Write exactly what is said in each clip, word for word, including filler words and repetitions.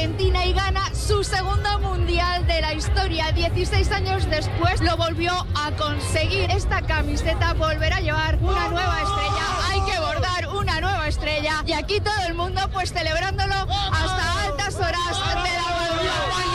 Argentina y gana su segundo mundial de la historia. dieciséis años después lo volvió a conseguir. Esta camiseta volverá a llevar una nueva estrella. Hay que bordar una nueva estrella. Y aquí todo el mundo pues celebrándolo hasta altas horas de la madrugada.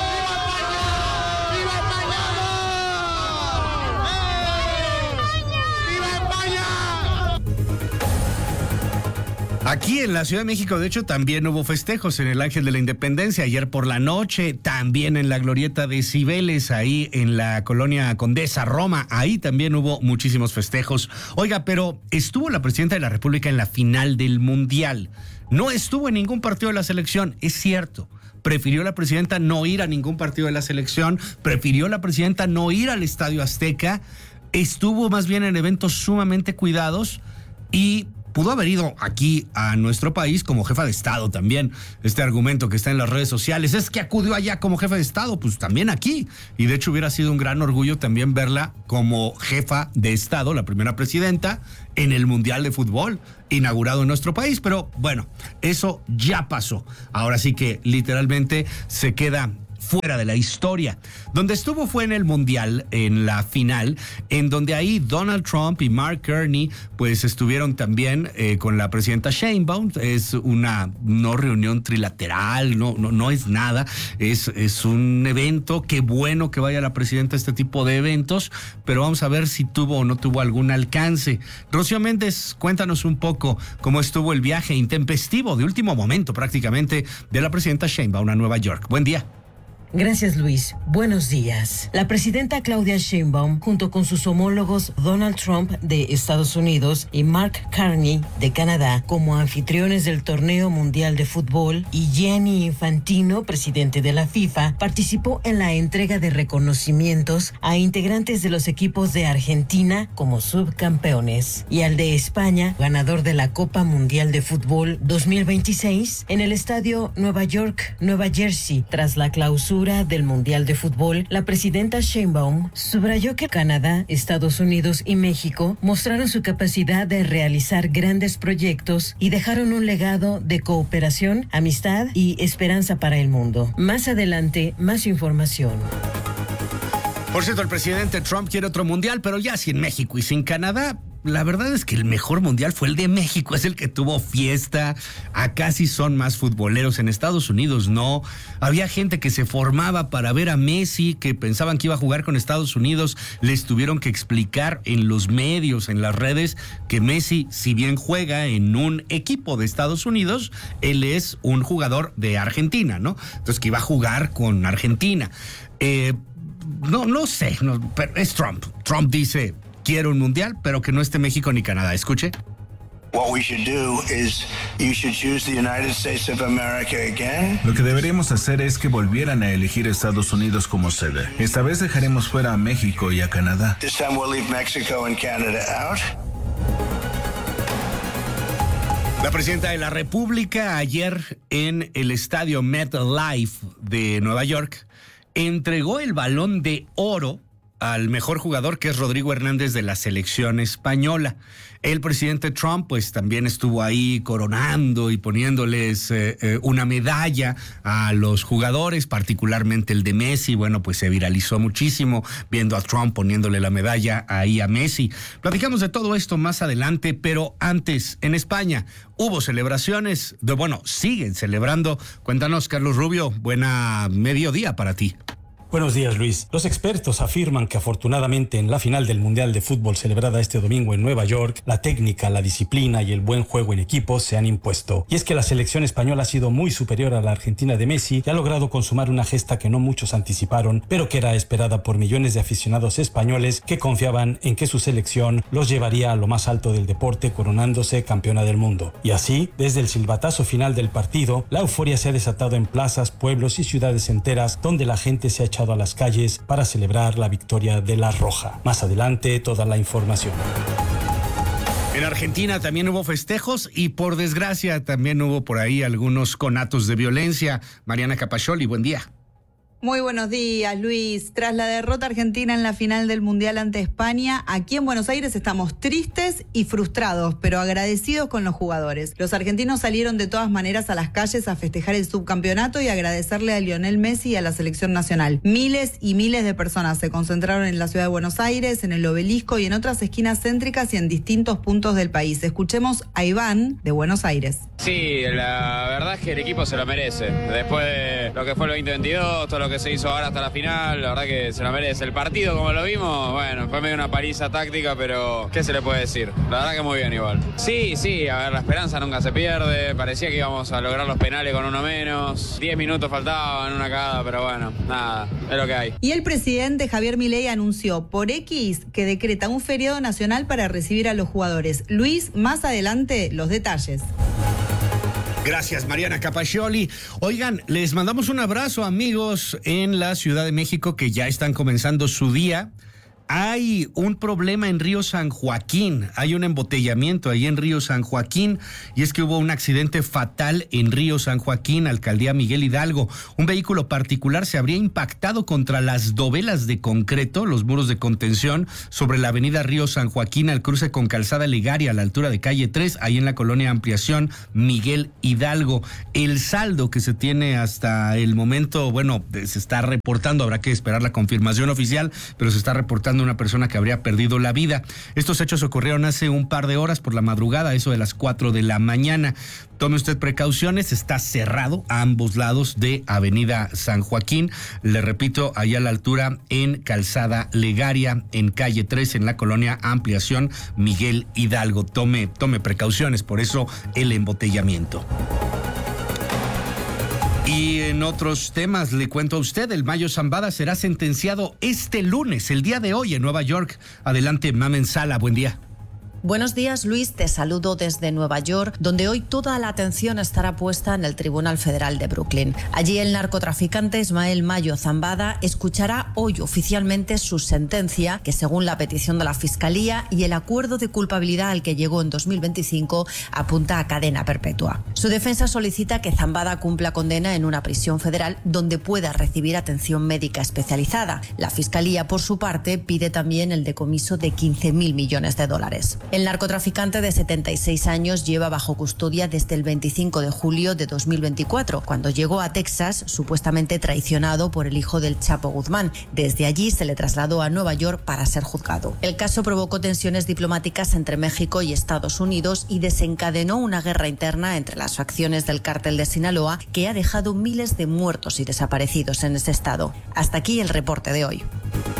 Aquí en la Ciudad de México, de hecho, también hubo festejos en el Ángel de la Independencia. Ayer por la noche, también en la Glorieta de Cibeles, ahí en la colonia Condesa, Roma. Ahí también hubo muchísimos festejos. Oiga, pero estuvo la presidenta de la República en la final del Mundial. No estuvo en ningún partido de la selección, es cierto. Prefirió la presidenta no ir a ningún partido de la selección. Prefirió la presidenta no ir al Estadio Azteca. Estuvo más bien en eventos sumamente cuidados y pudo haber ido aquí a nuestro país como jefa de Estado también. Este argumento que está en las redes sociales es que acudió allá como jefa de Estado, pues también aquí. Y de hecho hubiera sido un gran orgullo también verla como jefa de Estado, la primera presidenta, en el Mundial de Fútbol inaugurado en nuestro país. Pero bueno, eso ya pasó. Ahora sí que literalmente se queda fuera de la historia. Donde estuvo fue en el Mundial, en la final, en donde ahí Donald Trump y Mark Carney pues estuvieron también eh, con la presidenta Sheinbaum. Es una no reunión trilateral, no, no, no es nada, es, es un evento. Qué bueno que vaya la presidenta a este tipo de eventos, pero vamos a ver si tuvo o no tuvo algún alcance. Rocío Méndez, cuéntanos un poco cómo estuvo el viaje intempestivo de último momento prácticamente de la presidenta Sheinbaum a Nueva York. Buen día. Gracias, Luis. Buenos días. La presidenta Claudia Sheinbaum, junto con sus homólogos Donald Trump de Estados Unidos y Mark Carney de Canadá, como anfitriones del Torneo Mundial de Fútbol, y Gianni Infantino, presidente de la FIFA, participó en la entrega de reconocimientos a integrantes de los equipos de Argentina como subcampeones y al de España, ganador de la Copa Mundial de Fútbol dos mil veintiséis, en el estadio Nueva York, Nueva Jersey, tras la clausura del Mundial de Fútbol. La presidenta Sheinbaum subrayó que Canadá, Estados Unidos y México mostraron su capacidad de realizar grandes proyectos y dejaron un legado de cooperación, amistad y esperanza para el mundo. Más adelante, más información. Por cierto, el presidente Trump quiere otro mundial, pero ya sin México y sin Canadá. La verdad es que el mejor mundial fue el de México, es el que tuvo fiesta. Acá sí son más futboleros, en Estados Unidos no. Había gente que se formaba para ver a Messi, que pensaban que iba a jugar con Estados Unidos. Les tuvieron que explicar en los medios, en las redes, que Messi, si bien juega en un equipo de Estados Unidos, él es un jugador de Argentina, ¿no? Entonces que iba a jugar con Argentina. Eh, no, no sé, no, pero es Trump. Trump dice: quiero un mundial, pero que no esté México ni Canadá. Escuche. What we should do is you should choose the United States of America again. Lo que deberíamos hacer es que volvieran a elegir Estados Unidos como sede. Esta vez dejaremos fuera a México y a Canadá. This time we'll leave Mexico and Canada out. La presidenta de la República ayer en el estadio MetLife de Nueva York entregó el Balón de Oro al mejor jugador, que es Rodrigo Hernández de la selección española. El presidente Trump pues también estuvo ahí coronando y poniéndoles eh, eh, una medalla a los jugadores, particularmente el de Messi. Bueno, pues se viralizó muchísimo viendo a Trump poniéndole la medalla ahí a Messi. Platicamos de todo esto más adelante, pero antes, en España hubo celebraciones, de, bueno, siguen celebrando. Cuéntanos, Carlos Rubio, buena mediodía para ti. Buenos días, Luis. Los expertos afirman que afortunadamente en la final del Mundial de Fútbol celebrada este domingo en Nueva York, la técnica, la disciplina y el buen juego en equipo se han impuesto. Y es que la selección española ha sido muy superior a la Argentina de Messi y ha logrado consumar una gesta que no muchos anticiparon, pero que era esperada por millones de aficionados españoles que confiaban en que su selección los llevaría a lo más alto del deporte, coronándose campeona del mundo. Y así, desde el silbatazo final del partido, la euforia se ha desatado en plazas, pueblos y ciudades enteras, donde la gente se ha echado a las calles para celebrar la victoria de la Roja. Más adelante, toda la información. En Argentina también hubo festejos y, por desgracia, también hubo por ahí algunos conatos de violencia. Mariana Capacholi, buen día. Muy buenos días, Luis. Tras la derrota argentina en la final del Mundial ante España, aquí en Buenos Aires estamos tristes y frustrados, pero agradecidos con los jugadores. Los argentinos salieron de todas maneras a las calles a festejar el subcampeonato y agradecerle a Lionel Messi y a la selección nacional. Miles y miles de personas se concentraron en la ciudad de Buenos Aires, en el Obelisco y en otras esquinas céntricas y en distintos puntos del país. Escuchemos a Iván de Buenos Aires. Sí, la verdad es que el equipo se lo merece. Después de lo que fue el veinte veintidós, todo lo que se hizo ahora hasta la final, la verdad que se lo merece. El partido, como lo vimos, bueno, fue medio una paliza táctica, pero ¿qué se le puede decir? La verdad que muy bien igual. Sí, sí, a ver, la esperanza nunca se pierde. Parecía que íbamos a lograr los penales con uno menos. Diez minutos faltaban, una cagada, pero bueno, nada, es lo que hay. Y el presidente Javier Milei anunció por X que decreta un feriado nacional para recibir a los jugadores. Luis, más adelante, los detalles. Gracias, Mariana Capaccioli. Oigan, les mandamos un abrazo, amigos, en la Ciudad de México que ya están comenzando su día. Hay un problema en Río San Joaquín, hay un embotellamiento ahí en Río San Joaquín y es que hubo un accidente fatal en Río San Joaquín, alcaldía Miguel Hidalgo. Un vehículo particular se habría impactado contra las dovelas de concreto, los muros de contención, sobre la avenida Río San Joaquín al cruce con Calzada Legaria a la altura de calle tres, ahí en la colonia Ampliación Miguel Hidalgo. El saldo que se tiene hasta el momento, bueno, se está reportando, habrá que esperar la confirmación oficial, pero se está reportando una persona que habría perdido la vida. Estos hechos ocurrieron hace un par de horas por la madrugada, eso de las cuatro de la mañana. Tome usted precauciones, está cerrado a ambos lados de Avenida San Joaquín. Le repito, allá a la altura en Calzada Legaria, en calle tres, en la colonia Ampliación Miguel Hidalgo. Tome, tome precauciones, por eso el embotellamiento. Y en otros temas, le cuento a usted, el Mayo Zambada será sentenciado este lunes, el día de hoy, en Nueva York. Adelante, Mamen Sala, buen día. Buenos días, Luis. Te saludo desde Nueva York, donde hoy toda la atención estará puesta en el Tribunal Federal de Brooklyn. Allí el narcotraficante Ismael Mayo Zambada escuchará hoy oficialmente su sentencia, que según la petición de la Fiscalía y el acuerdo de culpabilidad al que llegó en dos mil veinticinco, apunta a cadena perpetua. Su defensa solicita que Zambada cumpla condena en una prisión federal donde pueda recibir atención médica especializada. La Fiscalía, por su parte, pide también el decomiso de quince mil millones de dólares. El narcotraficante de setenta y seis años lleva bajo custodia desde el veinticinco de julio de dos mil veinticuatro, cuando llegó a Texas, supuestamente traicionado por el hijo del Chapo Guzmán. Desde allí se le trasladó a Nueva York para ser juzgado. El caso provocó tensiones diplomáticas entre México y Estados Unidos y desencadenó una guerra interna entre las facciones del cártel de Sinaloa, que ha dejado miles de muertos y desaparecidos en ese estado. Hasta aquí el reporte de hoy.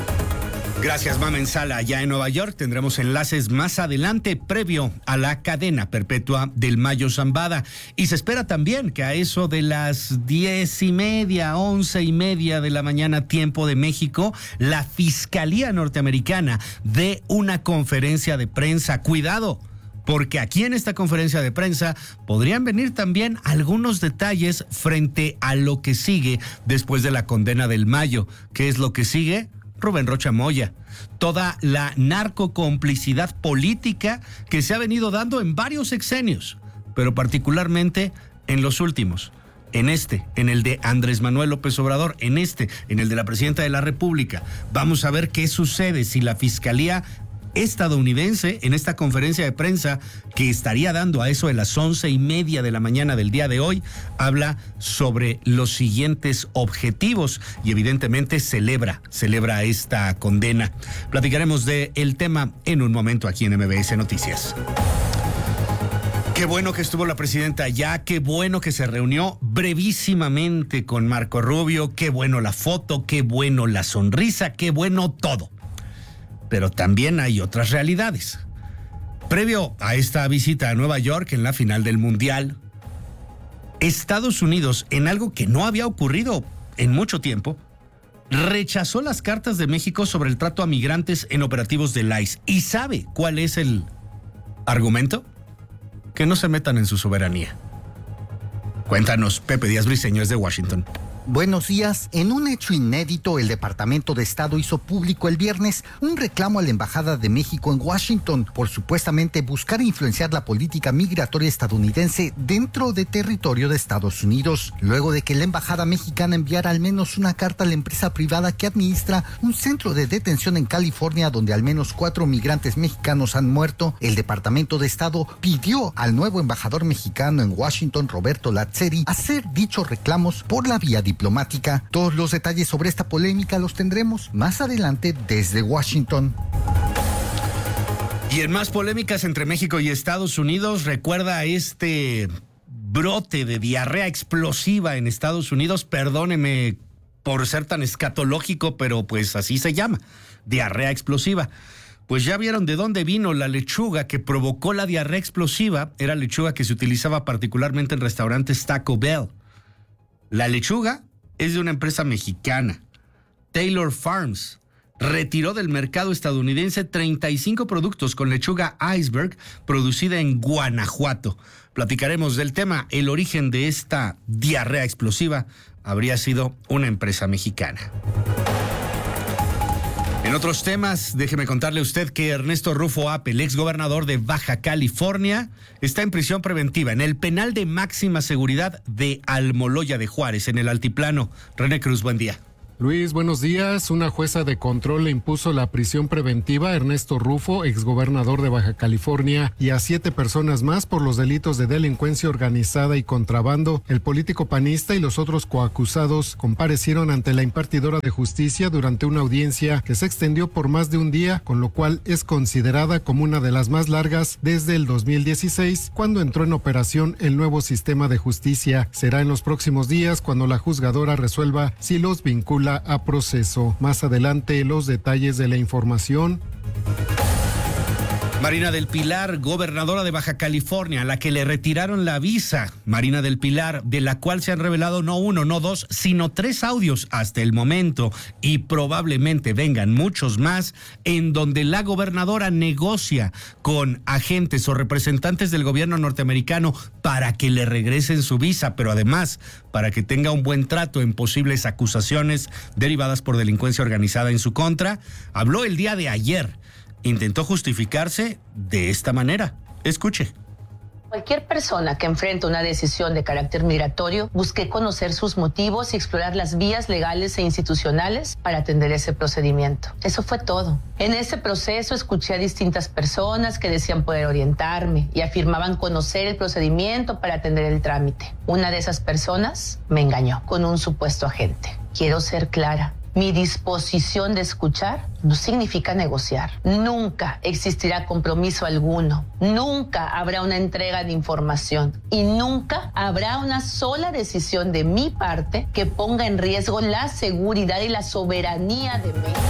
Gracias, Mamen Sala. Allá en Nueva York tendremos enlaces más adelante previo a la cadena perpetua del Mayo Zambada. Y se espera también que a eso de las diez y media, once y media de la mañana, tiempo de México, la Fiscalía Norteamericana dé una conferencia de prensa. Cuidado, porque aquí en esta conferencia de prensa podrían venir también algunos detalles frente a lo que sigue después de la condena del Mayo. ¿Qué es lo que sigue? Rubén Rocha Moya, toda la narcocomplicidad política que se ha venido dando en varios sexenios, pero particularmente en los últimos, en este, en el de Andrés Manuel López Obrador, en este, en el de la Presidenta de la República. Vamos a ver qué sucede si la Fiscalía estadounidense en esta conferencia de prensa que estaría dando a eso de las once y media de la mañana del día de hoy, habla sobre los siguientes objetivos y evidentemente celebra, celebra esta condena. Platicaremos de el tema en un momento aquí en M B S Noticias. Qué bueno que estuvo la presidenta allá, qué bueno que se reunió brevísimamente con Marco Rubio, qué bueno la foto, qué bueno la sonrisa, qué bueno todo. Pero también hay otras realidades. Previo a esta visita a Nueva York en la final del Mundial, Estados Unidos, en algo que no había ocurrido en mucho tiempo, rechazó las cartas de México sobre el trato a migrantes en operativos del I C E. ¿Y sabe cuál es el argumento? Que no se metan en su soberanía. Cuéntanos, Pepe Díaz Briceño, desde Washington. Buenos días. En un hecho inédito, el Departamento de Estado hizo público el viernes un reclamo a la Embajada de México en Washington por supuestamente buscar influenciar la política migratoria estadounidense dentro de territorio de Estados Unidos, luego de que la Embajada mexicana enviara al menos una carta a la empresa privada que administra un centro de detención en California donde al menos cuatro migrantes mexicanos han muerto. El Departamento de Estado pidió al nuevo embajador mexicano en Washington, Roberto Lazzeri, hacer dichos reclamos por la vía diplomática. diplomática. Todos los detalles sobre esta polémica los tendremos más adelante desde Washington. Y en más polémicas entre México y Estados Unidos, recuerda este brote de diarrea explosiva en Estados Unidos. Perdóneme por ser tan escatológico, pero pues así se llama, diarrea explosiva. Pues ya vieron de dónde vino la lechuga que provocó la diarrea explosiva. Era lechuga que se utilizaba particularmente en restaurantes Taco Bell. La lechuga es de una empresa mexicana, Taylor Farms. Retiró del mercado estadounidense treinta y cinco productos con lechuga iceberg producida en Guanajuato. Platicaremos del tema. El origen de esta diarrea explosiva habría sido una empresa mexicana. En otros temas, déjeme contarle a usted que Ernesto Rufo Ape, el exgobernador de Baja California, está en prisión preventiva en el penal de máxima seguridad de Almoloya de Juárez, en el Altiplano. René Cruz, buen día. Luis, buenos días. Una jueza de control le impuso la prisión preventiva a Ernesto Rufo, exgobernador de Baja California, y a siete personas más por los delitos de delincuencia organizada y contrabando. El político panista y los otros coacusados comparecieron ante la impartidora de justicia durante una audiencia que se extendió por más de un día, con lo cual es considerada como una de las más largas desde el dos mil dieciséis, cuando entró en operación el nuevo sistema de justicia. Será en los próximos días cuando la juzgadora resuelva si los vincula a proceso. Más adelante los detalles de la información. Marina del Pilar, gobernadora de Baja California, a la que le retiraron la visa. Marina del Pilar, de la cual se han revelado no uno, no dos, sino tres audios hasta el momento, y probablemente vengan muchos más, en donde la gobernadora negocia con agentes o representantes del gobierno norteamericano para que le regresen su visa, pero además para que tenga un buen trato en posibles acusaciones derivadas por delincuencia organizada en su contra. Habló el día de ayer. Intentó justificarse de esta manera. Escuche. Cualquier persona que enfrenta una decisión de carácter migratorio busque conocer sus motivos y explorar las vías legales e institucionales para atender ese procedimiento. Eso fue todo. En ese proceso escuché a distintas personas que decían poder orientarme y afirmaban conocer el procedimiento para atender el trámite. Una de esas personas me engañó con un supuesto agente. Quiero ser clara. Mi disposición de escuchar no significa negociar. Nunca existirá compromiso alguno. Nunca habrá una entrega de información. Y nunca habrá una sola decisión de mi parte que ponga en riesgo la seguridad y la soberanía de México.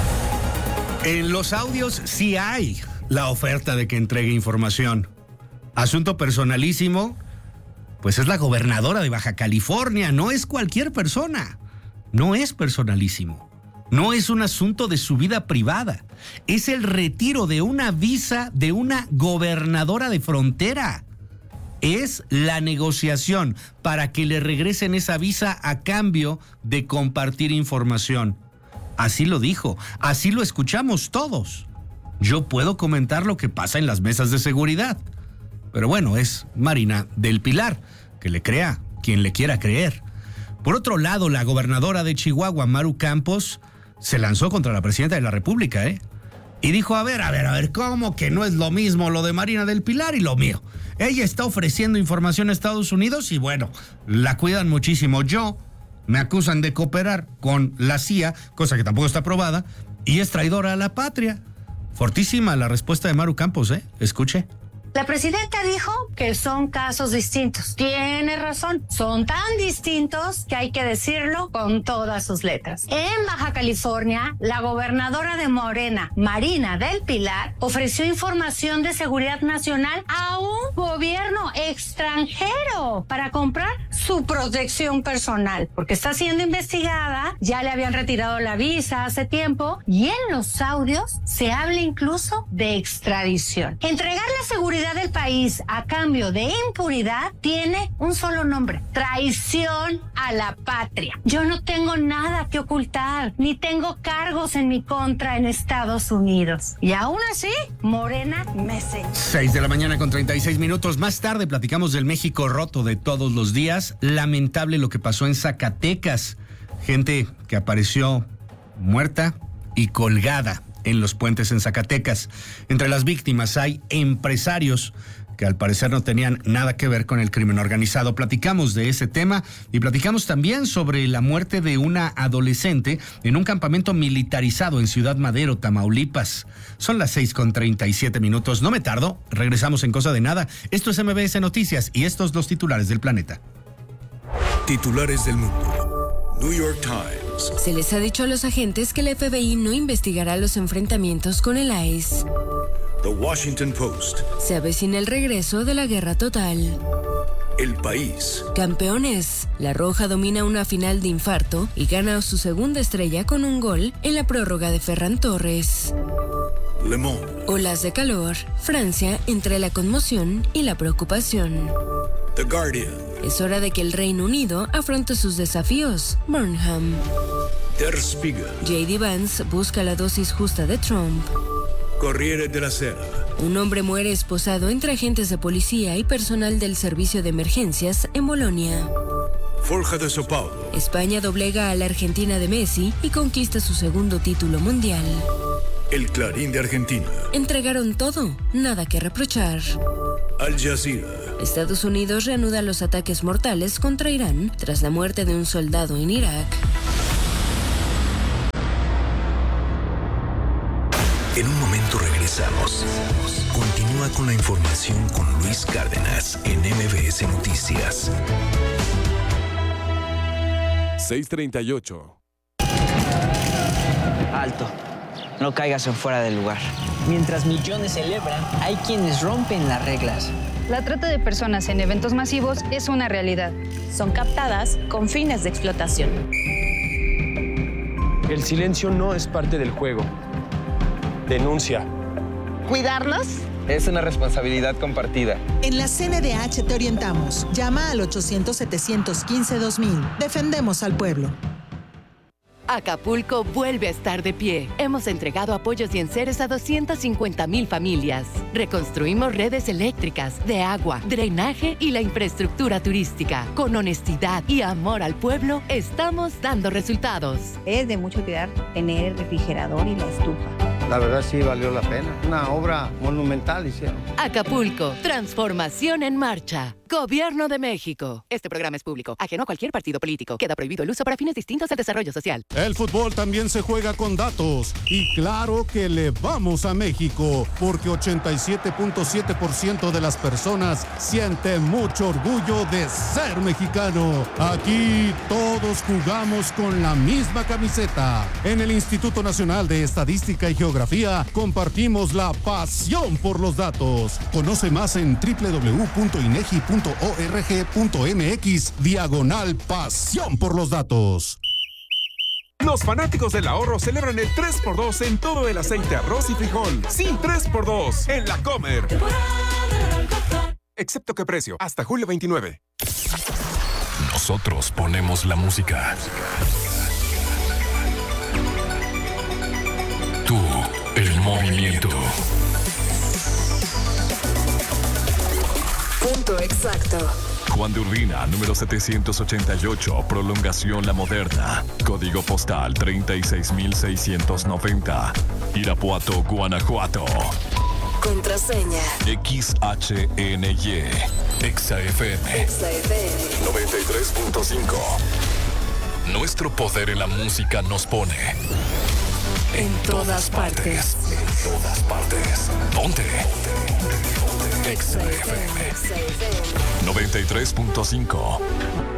En los audios sí hay la oferta de que entregue información. Asunto personalísimo, pues es la gobernadora de Baja California, no es cualquier persona. No es personalísimo. No es un asunto de su vida privada. Es el retiro de una visa de una gobernadora de frontera. Es la negociación para que le regresen esa visa a cambio de compartir información. Así lo dijo, así lo escuchamos todos. Yo puedo comentar lo que pasa en las mesas de seguridad. Pero bueno, es Marina del Pilar, que le crea quien le quiera creer. Por otro lado, la gobernadora de Chihuahua, Maru Campos, se lanzó contra la presidenta de la República, ¿eh? Y dijo, a ver, a ver, a ver, ¿cómo que no es lo mismo lo de Marina del Pilar y lo mío? Ella está ofreciendo información a Estados Unidos y bueno, la cuidan muchísimo. Yo, me acusan de cooperar con la C I A, cosa que tampoco está probada, y es traidora a la patria. Fortísima la respuesta de Maru Campos, ¿eh? Escuche. La presidenta dijo que son casos distintos. Tiene razón, son tan distintos que hay que decirlo con todas sus letras. En Baja California, la gobernadora de Morena, Marina del Pilar, ofreció información de seguridad nacional a un gobierno extranjero para comprar su protección personal, porque está siendo investigada, ya le habían retirado la visa hace tiempo y en los audios se habla incluso de extradición. Entregar la seguridad seguridad del país a cambio de impunidad tiene un solo nombre: traición a la patria. Yo no tengo nada que ocultar, ni tengo cargos en mi contra en Estados Unidos. Y aún así, Morena me señala. seis de la mañana con treinta y seis minutos. Más tarde platicamos del México roto de todos los días. Lamentable lo que pasó en Zacatecas. Gente que apareció muerta y colgada en los puentes en Zacatecas. Entre las víctimas hay empresarios que al parecer no tenían nada que ver con el crimen organizado. Platicamos de ese tema y platicamos también sobre la muerte de una adolescente en un campamento militarizado en Ciudad Madero, Tamaulipas. Son las seis con treinta y siete minutos. No me tardo, regresamos en cosa de nada. Esto es M B S Noticias y estos los titulares del planeta. Titulares del mundo. New York Times. Se les ha dicho a los agentes que el F B I no investigará los enfrentamientos con el I C E. The Washington Post. Se avecina el regreso de la guerra total. El País. Campeones. La Roja domina una final de infarto y gana su segunda estrella con un gol en la prórroga de Ferran Torres. Le Monde. Olas de calor. Francia entre la conmoción y la preocupación. The Guardian. Es hora de que el Reino Unido afronte sus desafíos. Burnham. Der Spiegel. J D Vance busca la dosis justa de Trump. Corriere della Sera. Un hombre muere esposado entre agentes de policía y personal del servicio de emergencias en Bolonia. Forja de Sao Paulo. España doblega a la Argentina de Messi y conquista su segundo título mundial. El Clarín de Argentina. Entregaron todo, nada que reprochar. Al Jazeera. Estados Unidos reanuda los ataques mortales contra Irán tras la muerte de un soldado en Irak. En un momento regresamos. Continúa con la información con Luis Cárdenas en M B S Noticias. seis treinta y ocho. Alto. No caigas en fuera del lugar. Mientras millones celebran, hay quienes rompen las reglas. La trata de personas en eventos masivos es una realidad. Son captadas con fines de explotación. El silencio no es parte del juego. Denuncia. ¿Cuidarnos? Es una responsabilidad compartida. En la C N D H te orientamos. Llama al ochocientos, setecientos quince, dos mil. Defendemos al pueblo. Acapulco vuelve a estar de pie. Hemos entregado apoyos y enseres a doscientas cincuenta mil familias. Reconstruimos redes eléctricas, de agua, drenaje y la infraestructura turística. Con honestidad y amor al pueblo, estamos dando resultados. Es de mucho cuidar tener el refrigerador y la estufa. La verdad sí valió la pena. Una obra monumental hicieron. Acapulco, transformación en marcha. Gobierno de México. Este programa es público, ajeno a cualquier partido político. Queda prohibido el uso para fines distintos del desarrollo social. El fútbol también se juega con datos. Y claro que le vamos a México, porque ochenta y siete punto siete por ciento de las personas sienten mucho orgullo de ser mexicano. Aquí todos jugamos con la misma camiseta. En el Instituto Nacional de Estadística y Geografía compartimos la pasión por los datos. Conoce más en doble u doble u doble u punto inegi punto org punto mx diagonal pasión por los datos. Los fanáticos del ahorro celebran el tres por dos en todo el aceite, arroz y frijol. Sí, tres por dos en La Comer. Excepto que precio, hasta julio veintinueve. Nosotros ponemos la música. Tú, el movimiento. Punto exacto. Juan de Urbina, número setecientos ochenta y ocho, prolongación La Moderna. Código postal treinta y seis mil seiscientos noventa. Irapuato, Guanajuato. Contraseña. X H N Y. Exa F M. Exa F M. noventa y tres punto cinco. Nuestro poder en la música nos pone en todas partes. En todas partes. Ponte. Exa F M. noventa y tres punto cinco.